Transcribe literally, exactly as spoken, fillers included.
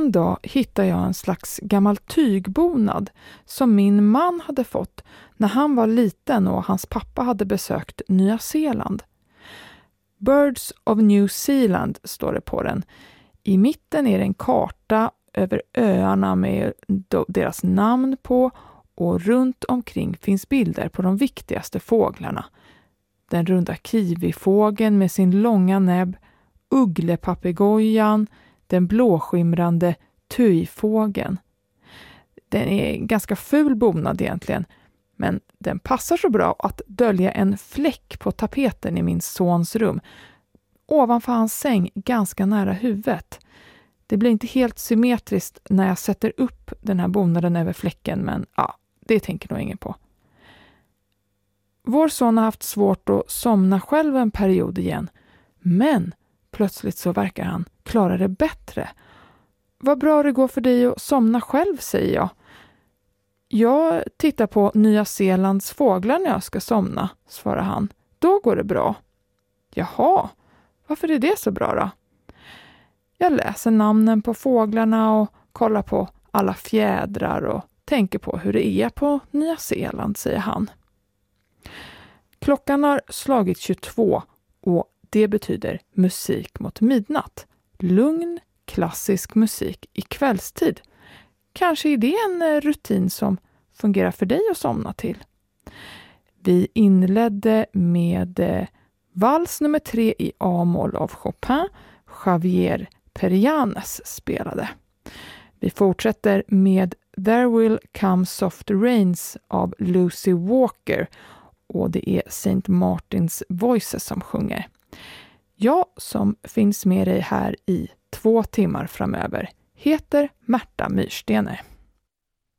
En dag hittade jag en slags gammal tygbonad som min man hade fått när han var liten och hans pappa hade besökt Nya Zeeland. Birds of New Zealand står det på den. I mitten är det en karta över öarna med deras namn på, och runt omkring finns bilder på de viktigaste fåglarna. Den runda kiwifågeln med sin långa näbb, ugglepapegojan, den blåskimrande tujfågeln. Den är ganska ful bonad egentligen, men den passar så bra att dölja en fläck på tapeten i min sons rum, ovanför hans säng ganska nära huvudet. Det blir inte helt symmetriskt när jag sätter upp den här bonaden över fläcken, men ja, det tänker nog ingen på. Vår son har haft svårt att somna själv en period igen, men plötsligt så verkar han klara det bättre. Vad bra det går för dig att somna själv, säger jag. Jag tittar på Nya Zeelands fåglar när jag ska somna, svarar han. Då går det bra. Jaha, varför är det så bra då? Jag läser namnen på fåglarna och kollar på alla fjädrar och tänker på hur det är på Nya Zeeland, säger han. Klockan har slagit tjugotvå och det betyder musik mot midnatt. Lugn, klassisk musik i kvällstid. Kanske är det en rutin som fungerar för dig att somna till. Vi inledde med vals nummer tre i A-moll av Chopin. Javier Perianes spelade. Vi fortsätter med There Will Come Soft Rains av Lucy Walker, och det är Saint Martins Voices som sjunger. Jag som finns med dig här i två timmar framöver heter Märta Myrstener.